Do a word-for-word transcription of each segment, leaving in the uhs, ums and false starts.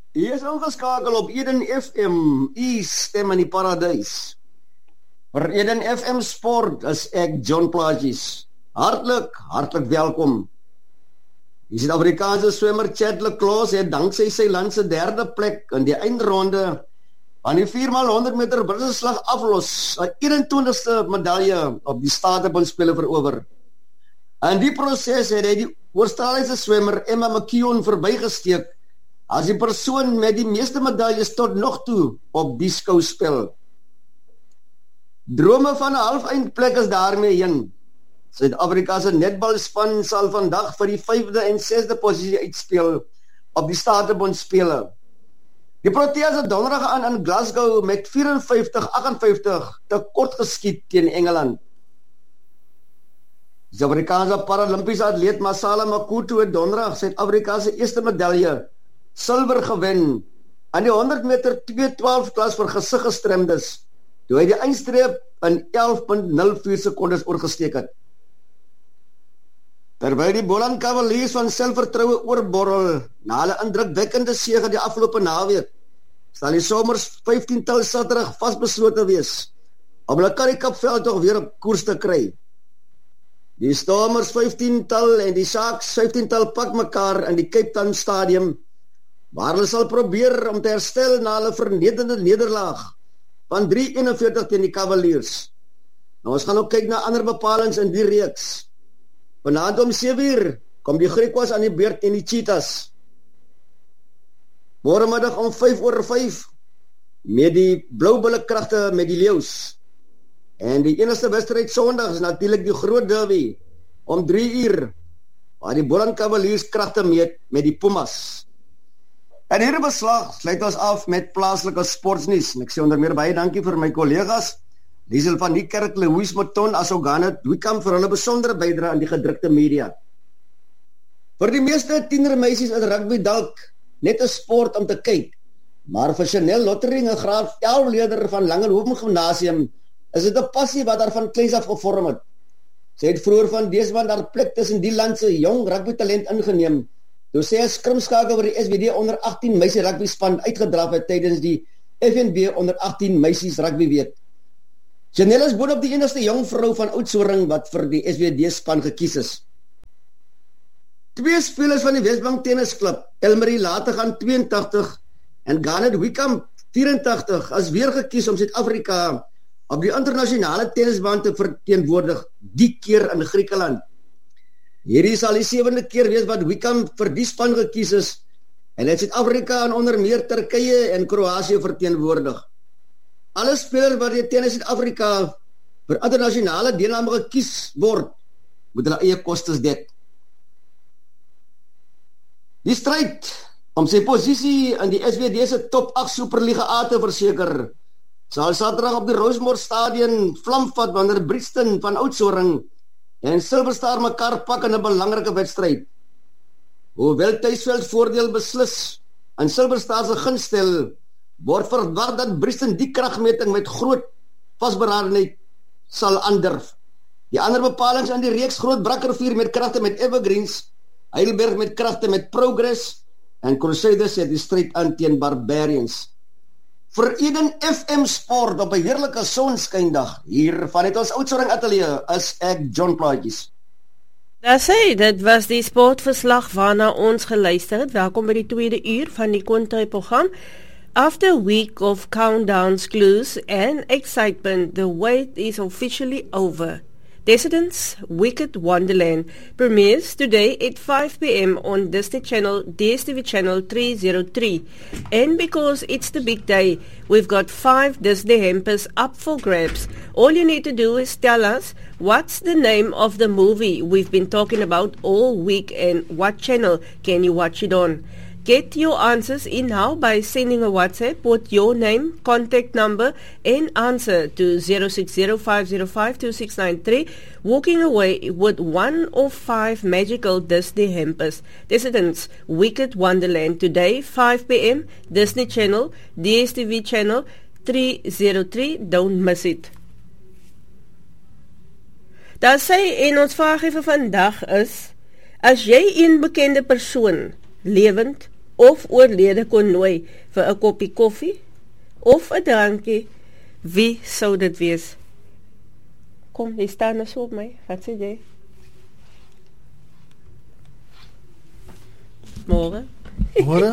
Jy is ingeskakel op Eden F M, u stem in die paradys. Vir Eden F M Sport is ek John Plaatjes. Hartlik, hartlik welkom. Die Suid-Afrikaanse swemmer Chad le Clos het dankzij sy land se derde plek in die eindronde van die vier maal honderd meter brinselslag aflos, 'n eenentwintigste medalje op die Statebondspele verower. In die proses het hy die Australiese swemmer Emma McKeown verbygesteek as die persoon met die meeste medaljes tot nog toe op die skouspel. Drome van 'n halfeindplek is daarmee heen. Suid-Afrika se netbalspan sal vandag vir die vyfde en sesde posisie uitspeel op die Statebondspele. Die Proteas het donderdag aan in Glasgow met vyf vyf agt vyf te kort geskiet teen Engeland. Die Suid-Afrikaanse Paralimpiese atleet Masala Makutu het donderdag Suid-Afrika se eerste medalje silwer gewen aan die honderd meter twee twaalf klas vir gesiggestremdes, toe hy die eindstreep in elf punt nul vier sekondes oorgesteek het. Terwyl die Boland Cavaliers van selfvertroue oorborrel na hulle indrukwekkende sege die afgelope naweek, sal die Somers vyftiental Saterdag vasbeslote wees om hulle Currie Cup veldtog weer op koers te kry. Die Stormers vyftiental en die Sharks vyftiental pak mekaar in die Cape Town Stadium, waar hulle sal probeer om te herstel na hulle vernederende nederlaag van drie eenenveertig teen die Cavaliers. Nou ons gaan ook kyk na ander bepalings in die reeks. Vanaand om sewe uur kom die Griekwas aan die beurt teen die Cheetahs. Môremiddag om vyf oor vyf met die Bloubulle kragte met die Leeu's. En die enigste wedstryd Sondag is natuurlik die groot derby om drie uur, waar die Boland Cavaliers kragte meet met die Pumas. En hierdie beslag sluit ons af met plaaslike sportsnuus. En ek sê onder meer baie dankie vir my kollegas Liesel van die Kerk, Louise Mouton, as ook Ganet Wiekam vir hulle besondere bydrae aan die gedrukte media. Vir die meeste tienermeisies is rugby dalk net 'n sport om te kyk, maar vir Chanel Lottering, 'n graad elf leerder van Langehoven Gimnasium, is dit 'n passie wat haar van kleins af gevorm het. Sy het vroeër van Deesman haar plek tussen die land se jong rugby talent ingeneem, toe sy as skrimskakel vir die S W D onder agttien meisie rugby span uitgedraf het tydens die F N B onder agttien meisies rugby week. Chanel is boonop die enigste jong vrou van Oudtshoorn wat vir die S W D span gekies is. Twee spelers van die Wesbank Tennisklub, Elmarie Lategan twee en tagtig en Ganet Wiekam vyf en tagtig, as weer gekies om Suid-Afrika op die internasionale tennisbaan te verteenwoordig, die keer in Griekeland. Hierdie sal die sewende keer wees wat Wiekam vir die span gekies is en het Suid-Afrika en onder meer Turkye en Kroasie verteenwoordig. Alle spelers wat die tennis Suid-Afrika vir internasionale deelname gekies word, moet hulle eie kostes dek. Die stryd om sy posisie in die S W D se top agt Superliga A te verseker, sal Saterdag op die Rosemore Stadion vlamvat wanneer Brixton van Oudtshoorn en Silver Star mekaar pak in 'n belangrike wedstryd. Hoewel tuisveld voordeel beslis in Silver Star se gunst stel, word verwag dat Brixton die kragmeting met groot vasberadenheid sal aandurf. Die ander bepalings aan die reeks Groot Brakrivier met kragte met Evergreens, Heidelberg met kragte met Progress en Crusaders het die stryd aan teen Barbarians. Vir Eden F M Sport op 'n heerlike sonskyndag hier vanuit ons Oudtshoorn ateljee is ek John Plaatjes. Daar sê, dit was die sportverslag waarna ons geluister het. Welkom by die tweede uur van die Kontai program. After a week of countdowns, clues and excitement, the wait is officially over. Descendants Wicked Wonderland premieres today at five p.m. on Disney Channel, D S T V Channel three oh three. And because it's the big day, we've got five Disney hampers up for grabs. All you need to do is tell us what's the name of the movie we've been talking about all week and what channel can you watch it on. Get your answers in now by sending a WhatsApp with your name, contact number and answer to zero six zero five zero five two six nine three, walking away with one of five magical Disney hampers. Descendants Wicked Wonderland today, five p.m. Disney Channel, D S T V Channel three oh three. Don't miss it. Daar sê en ons vraag vir vandag is, as jy een bekende persoon, lewend of oorlede kon nooi vir 'n koppie koffie of 'n drankie, wie sou dit wees? Kom, jy staan nou so op my. Wat sê jy? Môre? Môre?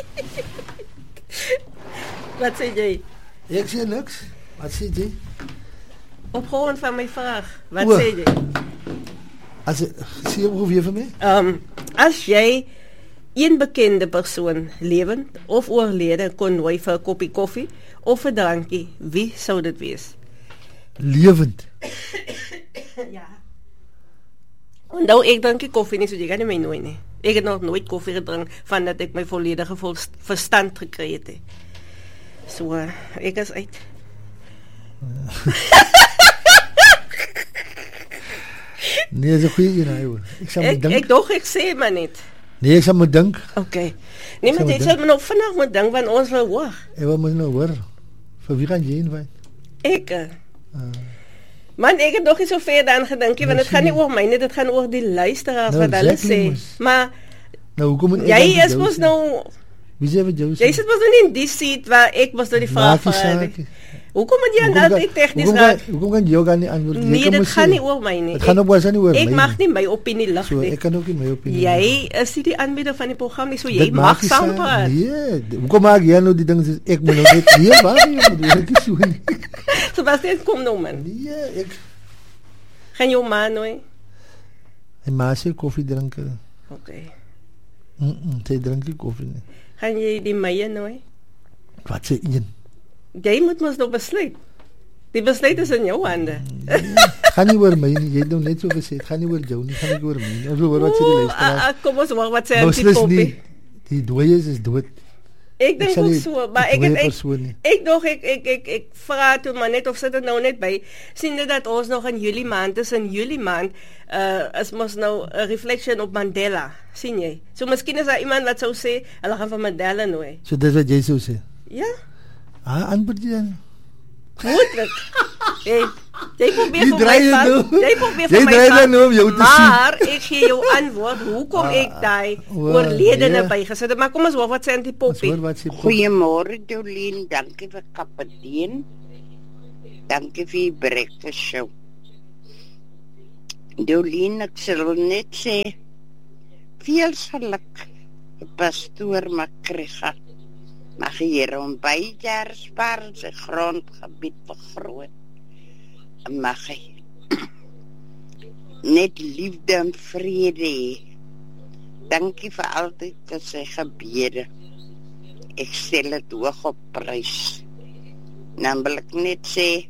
Wat sê jy? Ek sê niks. Wat sê jy? Op grond van my vraag, wat O. sê jy? As sê hoe weer vir my? Um, as jy een bekende persoon, lewend of oorlede, kon nooi vir 'n koppie koffie of 'n drankie, wie sou dit wees? Lewend. Ja. Nou, ek drink nie koffie nie, so jy kan nie my nooi nie. Ek het nog nooit koffie gedrink vandat ek my volledige vol verstand gekry het. He. So, uh, ek is uit. Nee, dis 'n goeie een, hoor. Ek sal moet dink. Ek dog ek sê maar net. Nee, ek sal moet dink. Okay. Nee, maar jy sal maar nog vinnig moet dink want ons wil hoor. Ek wil moet nou hoor. Vir wie gaan jy invite? Ek. Uh. Man, ek het nog nie so ver dan gedink nie, want dit gaan nie oor my nie, dit gaan oor die luisteraars nou, wat hulle sê. Maar nou hoekom moet ek jy is mos nou Wie sê wat jou sê? Jy sit mos nou in die seat waar ek mos nou die vraag vra. Hoekom moet jy aan altyd tegnies raak? Hoekom kan jy gaan nie antwoord? Nee, dit gaan nie oor my nie. Dit gaan ook was nie oor my. Ek mag nie my opinie lig nie. So ek kan ook nie my opinie. Jy is nie die aanbieder van die program nie, so jy mag saampraat. Nee, hoekom maak jy nou die ding sê ek moet nou net nee, waar jy moet dit is so nie. Sebastian, kom nou man. Nee, ek gaan jou ma nooi. En ma sê koffie drinke. Okay. Mm, sy drink nie koffie nie. Gaan jy die meye nooi? Wat sê een? Jy moet mos nou besluit. Die besluit is in jou hande. Nee, gaan nie oor my nie. Jy het nou net so gesê, gaan nie oor jou nie, gaan nie oor my nie. Ons wil hoor wat sê die luisteraars. Kom ons hoor wat sê Auntie Poppy. Die dooies is dood. Ek dink ook so, maar ek het ek ek nog ek ek ek ek vra toe maar net of sit dit nou net by sien dit dat ons nog in Julie maand is in Julie maand uh is mos nou 'n reflection op Mandela, sien jy? So miskien is daar iemand wat sou sê hulle gaan vir Mandela nooi. So dis wat jy sou sê. Ja. Ah, antwoord jy dan. Goed dit. Hey, jy probeer vir my van. Jy probeer vir my van. Nou maar ek gee jou antwoord hoekom ah, ek daai oorledene yeah. bygesit het. Maar kom ons hoor wat sê Auntie Poppy. Goeiemôre Jolien, dankie vir kaptein. Dankie vir die breakfast show. Jolien, ek sal net sê veel geluk pastoor Makrega. Mag die Here hom baie jare spaar en sy grondgebied vergroot. Mag hy net liefde en vrede hê. Dankie vir altyd vir sy gebede. Ek stel dit hoog op prys. Dan wil ek net sê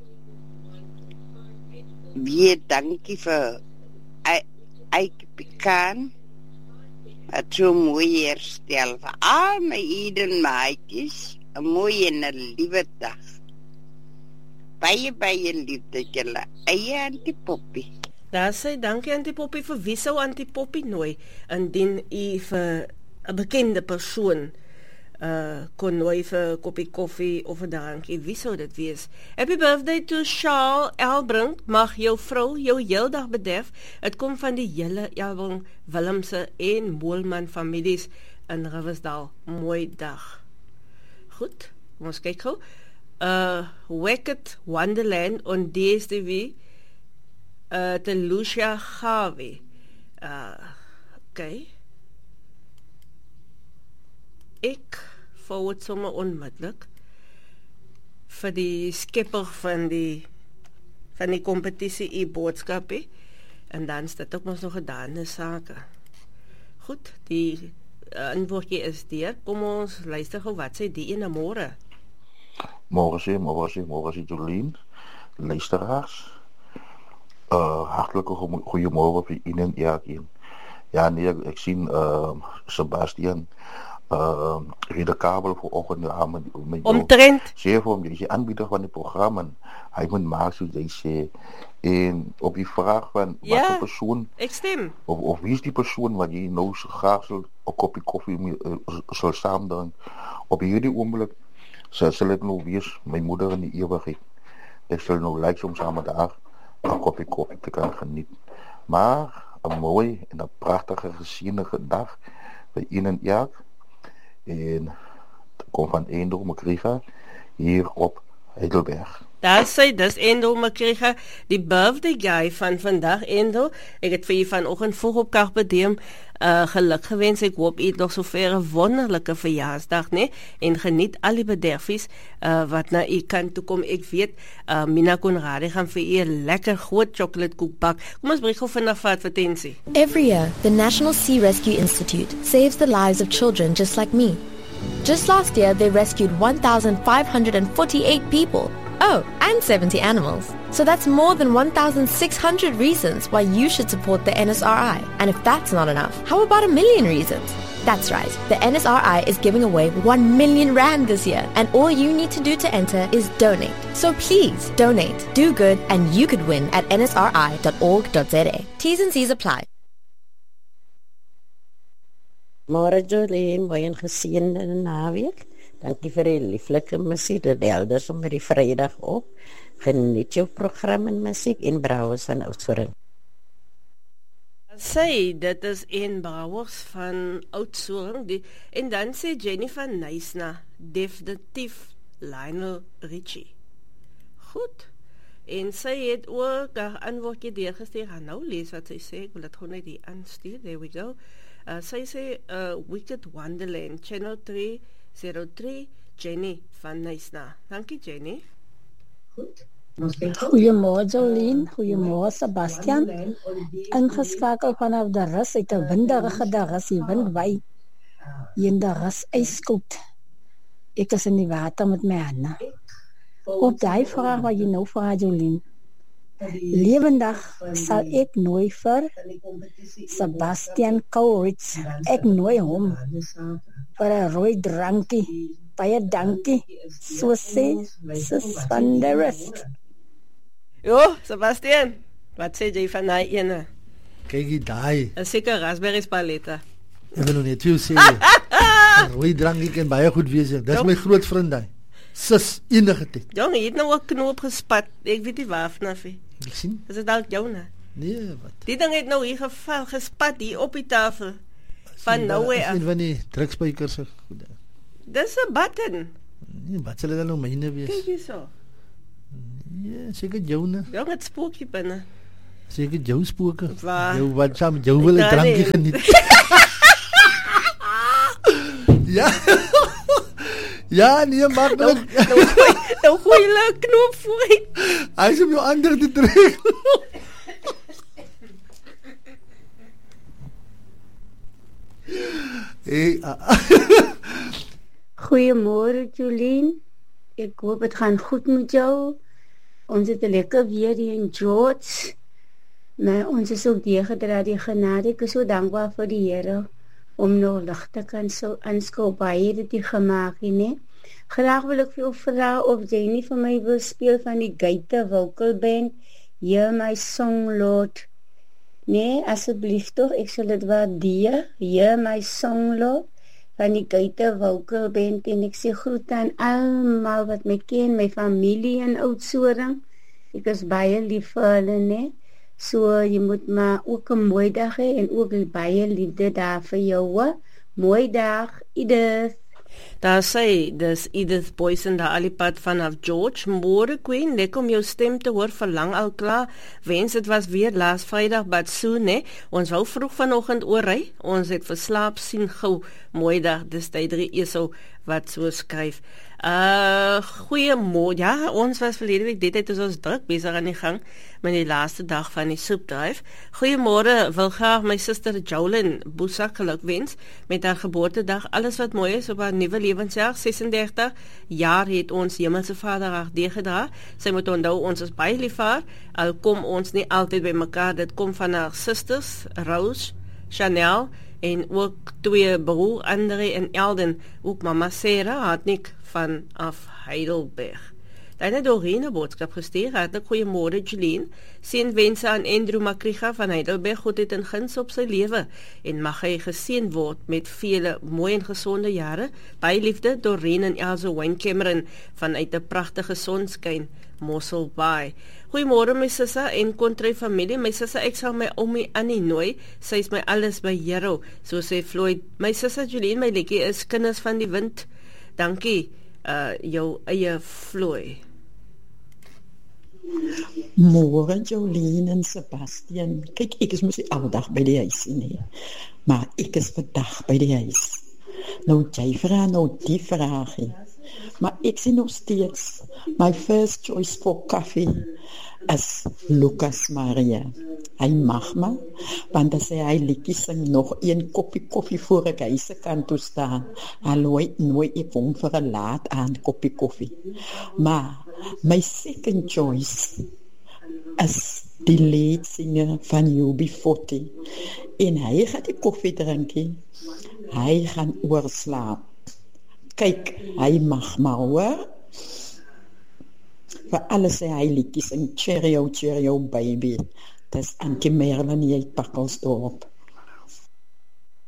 weer dankie vir Eike Pikaan. Het so mooi herstel vir al my Eden maatjies. 'n Mooi en 'n liewe dag. Baie, baie liefde julle. Eie Auntie Poppy. Daar sê dankie Auntie Poppy. Vir wie sou Auntie Poppy nooi indien u vir 'n bekende persoon uh kon nooi vir 'n koppie koffie of 'n drankie? Wie sou dit wees? Happy birthday to Charles Elbrink. Mag jou vrou jou heeldag bederf. Dit kom van die hele Elwing Willemse en Moelman families in Riversdal. Mooi dag. Goed, ons kyk gou. Uh Wicked Wonderland on D S T V. Uh te Lucia Harvey. Uh okay. Ek forward sommer onmiddellik vir die skepper van die van die kompetisie e boodskappe en dan staat ook ons nog gedane sake. Goed, die uh, antwoordjie is deur. Kom ons luister gou wat sê die ene môre. Môre sê, môre sê, môre sê Jolien, luisteraars. Uh hartlike goeiemôre vir een en elkeen. Ja nee, ek, ek sien uh Sebastian uh hy die kabel vanoggend aan met met omtrent sê vir hom jy is aanbieder van die program en hy moet maak soos hy sê en op die vraag van ja, wat 'n persoon ek stem of of wie is die persoon wat jy nou so graag sal 'n koppie koffie mee uh, sal saam drink op hierdie oomblik sal sal dit nou wees my moeder in die ewigheid. Ek sal nou like om saam met haar 'n koppie koffie te kan geniet. Maar 'n mooi en 'n pragtige geseënde dag vir een en elk. En kom van Endo Makriga hier op Heidelberg. Daar sê, dis Endo Makriga, die birthday guy van vandag, Endo. Ek het vir jy vanoggend vroeg op Carpe Diem uh, geluk gewens. Ek hoop jy het nog sover 'n wonderlike verjaarsdag, nee? En geniet al die bederfies uh, wat na u kant toe kom. Ek weet, uh, Mina Konradi gaan vir u 'n lekker groot chocoladekoek bak. Kom ons breek gou vinnig vat vir tensie. Every year, the National Sea Rescue Institute saves the lives of children just like me. Just last year, they rescued one thousand five hundred forty-eight people. Oh, and seventy animals. So that's more than one thousand six hundred reasons why you should support the N S R I. And if that's not enough, how about a million reasons? That's right, the N S R I is giving away one million rand this year, and all you need to do to enter is donate. So please, donate, do good, and you could win at n s r i dot org dot z a. T's and C's apply. Môre Jolien, mooi en geseënde naweek. Dankie vir die lieflike musiek, dit elders om met die Vrydag op. Geniet jou program en musiek en Brouwers van Oudtshoorn. Sê, dit is een Brouwers van Oudtshoorn, die, en dan sê Jenny van Nysna, definitief Lionel Richie. Goed, en sy het ook 'n antwoordjie deurgestuur, gaan nou lees wat sy sê, ek wil dit gewoon net die aanstuur, there we go. Uh, sy sê, uh, Wicked Wonderland, Channel three zero three, Jenny van Nysna. Dankie Jenny. Goed. Goeiemôre Jolien, goeiemôre Sebastian. Ingeskakel vanaf de rus uit 'n winderige dag, die wind waai. Hier in de rus ijskoud. Ek is in die water met my hande. Op die vraag wat jy nou vra Jolien. Lewendig sal ek nooi vir Sebastian Courage. Ek nooi hom vir 'n rooi drankie. Baie dankie. So sê sis van der rust. Jo, Sebastian, wat sê jy van daai ene? Kyk jy daai. 'n Seker raspberry palette. Ek wil nog net vir jou sê. 'n Rooi drankie kan baie goed wees. Dis my groot vriend daai. Sis enige tyd. Jong, jy het nou 'n knoop gespat. Ek weet nie waarvan nie. Ek sien. Is dit dalk joune? Nee, wat? Die ding het nou hier geval, gespat hier op die tafel. Van nowhere af. Ek van die drukspykers se goed. Dis 'n button. Nee, wat sal dit nou myne wees? Kyk hierso. Ja, seker joune. Jong, het spookie binne. Seker jou spooke. Waar? Jou wat saam jou wil 'n drankie geniet. Ja. Ja, nee, maak nou, nou, gooi, nou gooi hulle 'n knoop voor. Hy is om jou ander te trek. Hey, Goeiemôre Jolien. Ek hoop dit gaan goed met jou. Ons het 'n lekker weer hier in George. Maar ons is ook deegedra die genade. Ek is so dankbaar vir die Here om nou lig te kan so aanskou baie dit die gemaak het, né? Graag wil ek vir jou vra of jy nie vir my wil speel van die Gaite Vocal Band, Hear My Song Lord. Nee, asseblief tog, ek sal dit waardeer. Hear My Song Lord van die Gaite Vocal Band en ek sê groete aan almal wat my ken, my familie in Oudtshoorn. Ek is baie lief vir hulle, né? So jy moet maar ook 'n mooi dag hê en ook baie liefde daar vir jou. Mooi dag, Edith. Daar sê, dis Edith Boysen daar al die pad vanaf George. Môre Queen, lekker om jou stem te hoor, verlang al klaar. Wens dit was weer laas Vrydag, but soon, né? Ons wou vroeg vanoggend oorry. Ons het verslaap sien gou. Mooi dag, dis tyd drie Esau wat so skryf. Uh, goeiemôre. Ja, ons was verlede week dit het ons druk besig aan die gang met die laaste dag van die soepdryf. Goeiemôre, wil graag my suster Jolyn Boesak geluk wens met haar geboortedag. Alles wat mooi is op haar nuwe lewensjaar, ses en dertig jaar het ons Hemelse Vader haar deegedra. Sy moet onthou ons is baie lief vir haar, al kom ons nie altyd by mekaar. Dit kom van haar susters Rose, Chanel en ook twee broer Andre en Elden, ook mama Sarah Hartnik van af Heidelberg. Dan het Doreen 'n boodskap gestuur. Hartlik goeiemôre Jolien. Seënwense aan Andrew Makriga van Heidelberg. God het in guns op sy lewe en mag hy geseën word met vele mooi en gesonde jare. Baie liefde Doreen en Elsa Wayne Cameron vanuit 'n pragtige sonskyn Mossel Bay. Goeiemôre my sissa en Kontry familie. My sissa, ek sal my oomie Annie nooi. Sy is my alles by Here, so sê Floyd. My sissa Jolien, my liedjie is Kinders van die Wind. Dankie, uh, jou eie Floyd. Môre Jolien en Sebastian. Kyk, ek is mos die ou dag by die huis nie. Maar ek is vandag by die huis. Nou jy vra nou die vraagie. Maar ek sien nog steeds my first choice for coffee is Lucas Maria. Hy mag maar, want as hy liedjie sing nog een koppie koffie voor ek huis se kant toe staan. Alhoewel nooit ek hom vir 'n laat aan koppie koffie. Maar my second choice is die leadsinger van U B forty. En hy gaan die koffie drinkie. Hy gaan oorslaap. Kyk, hy mag maar hoor. Vir alles sê hy liedjies in Cheerio, Cheerio baby. Dis Antjie Merlin hier uit Pakkelsdorp.